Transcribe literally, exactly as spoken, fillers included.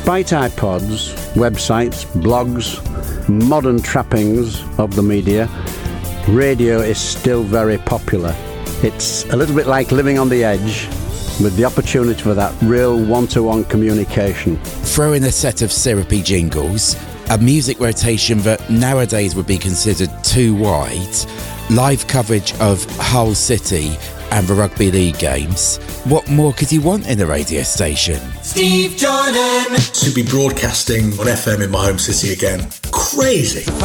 Despite iPods, websites, blogs, modern trappings of the media, radio is still very popular. It's a little bit like living on the edge with the opportunity for that real one-to-one communication. Throw in a set of syrupy jingles, a music rotation that nowadays would be considered too wide, live coverage of Hull City and the rugby league games. What more could you want in a radio station? Steve Jordan! To be broadcasting on F M in my home city again. Crazy.